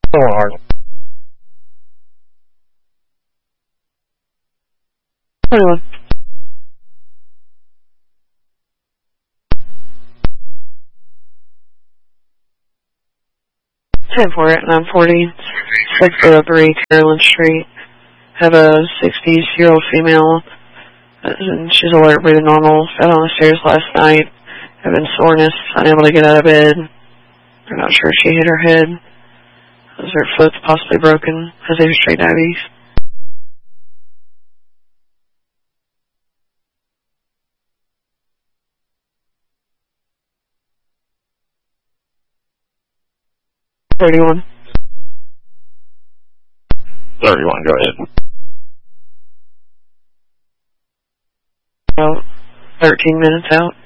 hard. 21. Ten for it, 940, 603 Carolyn Street. Have a 60-year-old female. She's alert, breathing normal. Fell on the stairs last night. Having soreness, unable to get out of bed. They're not sure if she hit her head. Is her foot possibly broken? Has a straight diabetes? $31. 31, go ahead. About 13 minutes out.